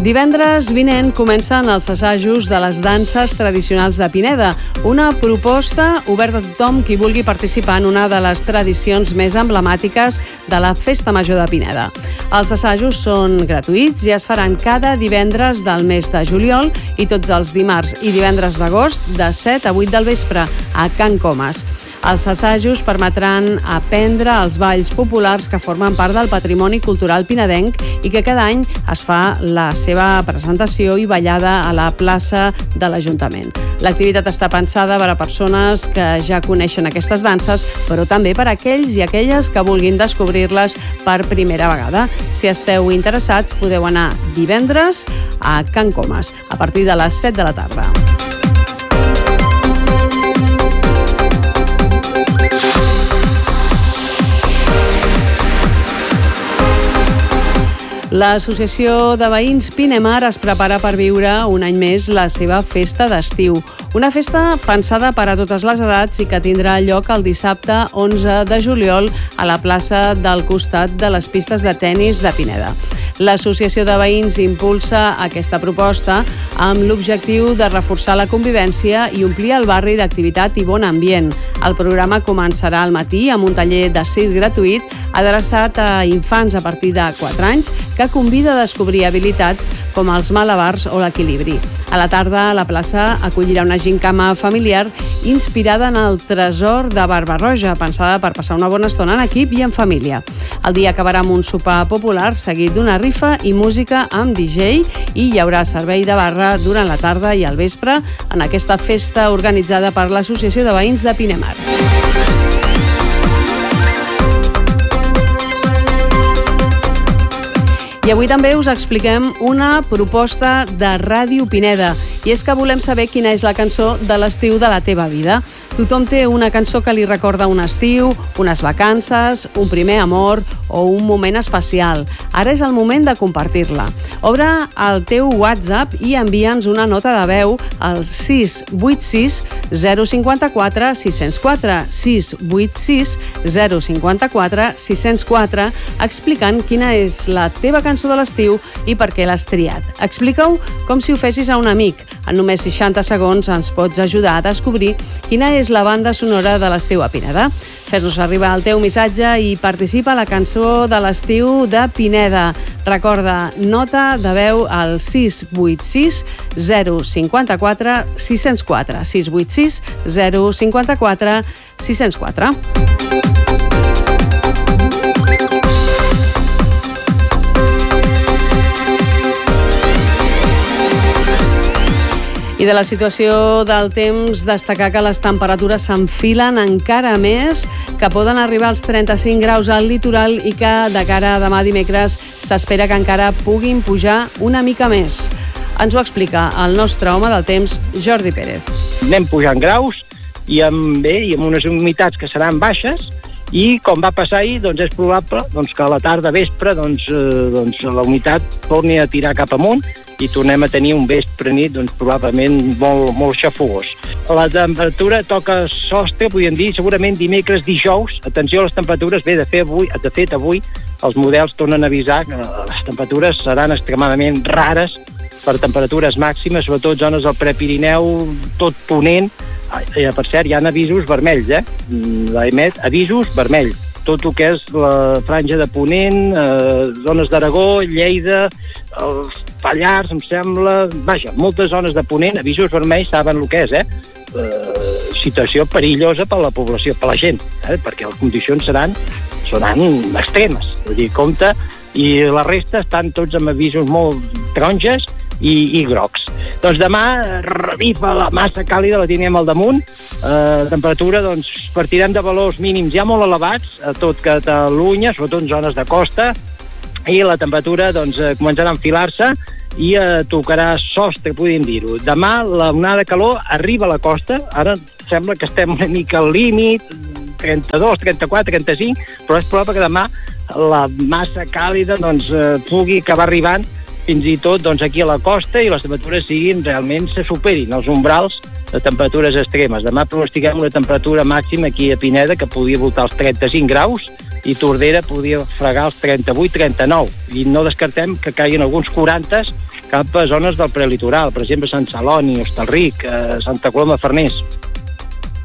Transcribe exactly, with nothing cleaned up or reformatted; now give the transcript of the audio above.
Divendres vinent comencen els assajos de les danses tradicionals de Pineda, una proposta oberta a tothom qui vulgui participar en una de les tradicions més emblemàtiques de la Festa Major de Pineda. Els assajos són gratuïts i es faran cada divendres del mes de juliol i tots els dimarts i divendres d'agost de set a vuit del vespre a Can Comas. Els assajos permetran aprendre els balls populars que formen part del patrimoni cultural pinedenc i que cada any es fa la seva presentació i ballada a la plaça de l'Ajuntament. L'activitat està pensada per a persones que ja coneixen aquestes danses, però també per a aquells i aquelles que vulguin descobrir-les per primera vegada. Si esteu interessats, podeu anar divendres a Can Comas, a partir de les set de la tarda. L'Associació de Veïns Pinemar es prepara per viure un any més la seva festa d'estiu. Una festa pensada per a totes les edats i que tindrà lloc el dissabte onze de juliol a la plaça del costat de les pistes de tennis de Pineda. L'Associació de Veïns impulsa aquesta proposta amb l'objectiu de reforçar la convivència i omplir el barri d'activitat i bon ambient. El programa començarà al matí amb un taller de circ gratuït adreçat a infants a partir de quatre anys que convida a descobrir habilitats com els malabars o l'equilibri. A la tarda, la plaça acollirà una gincama familiar inspirada en el tresor de Barba-roja, pensada per passar una bona estona en equip i en família. El dia acabarà amb un sopar popular seguit d'una rifa i música amb D J i hi haurà servei de barra durant la tarda i al vespre en aquesta festa organitzada per l'Associació de Veïns de Pinemar. I avui també us expliquem una proposta de Ràdio Pineda. I és que volem saber quina és la cançó de l'estiu de la teva vida. Tothom té una cançó que li recorda un estiu, unes vacances, un primer amor o un moment especial. Ara és el moment de compartir-la. Obre el teu WhatsApp i envia'ns una nota de veu al sis vuit sis zero cinc quatre sis zero quatre, sis vuit sis zero cinc quatre sis zero quatre, explicant quina és la teva cançó de l'estiu i per què l'has triat. Explica-ho com si ho fessis a un amic. En només seixanta segons ens pots ajudar a descobrir quina és la banda sonora de l'estiu a Pineda. Fes-nos arribar el teu missatge i participa a la cançó de l'estiu de Pineda. Recorda, nota de veu al sis vuit sis zero cinc quatre sis zero quatre, sis vuit sis zero cinc quatre sis zero quatre. I de la situació del temps, destacar que les temperatures s'enfilen encara més, que poden arribar als trenta-cinc graus al litoral i que de cara a demà dimecres s'espera que encara puguin pujar una mica més. Ens ho explica el nostre home del temps, Jordi Pérez. Anem pujant graus i amb, bé, i amb unes humitats que seran baixes i, com va passar ahir, doncs és probable doncs, que a la tarda vespre doncs, eh, doncs, la humitat torni a tirar cap amunt i tornem a tenir un vespre-nit doncs, probablement molt, molt xafogós. La temperatura toca sostre, podríem dir, segurament dimecres, dijous. Atenció a les temperatures. Bé, de fet, avui, de fet, avui els models tornen a avisar que les temperatures seran extremadament rares per temperatures màximes, sobretot zones del Prepirineu, tot Ponent. Eh, per cert, hi ha avisos vermells, eh? L'emet avisos vermells. Tot el que és la franja de Ponent, eh, zones d'Aragó, Lleida, els Pallars, em sembla... Vaja, moltes zones de Ponent, avisos vermells, saben el que és, eh? eh situació perillosa per la població, per la gent, eh? Perquè les condicions seran, seran extremes. Vull dir, compte, i la resta estan tots amb avisos molt taronges i, i grocs. Doncs demà revifa la massa càlida, la tindrem al damunt. Eh, temperatura, doncs, partirem de valors mínims ja molt elevats a tot Catalunya, sobretot en zones de costa, i la temperatura, doncs, començarà a enfilar-se i eh, tocarà sostre, podríem dir-ho. Demà la onada de calor arriba a la costa, ara sembla que estem una mica al límit, trenta-dos, trenta-quatre, trenta-cinc, però és probable que demà la massa càlida doncs, eh, pugui acabar arribant fins i tot doncs, aquí a la costa i les temperatures siguin realment se superin els umbrals de temperatures extremes. Demà pronostiquem una temperatura màxima aquí a Pineda que podria voltar als trenta-cinc graus i Tordera podria fregar els trenta-vuit trenta-nou. I no descartem que caiguin alguns quaranta cap a zones del prelitoral, per exemple Sant Celoni, Hostalric, eh, Santa Coloma de Farners.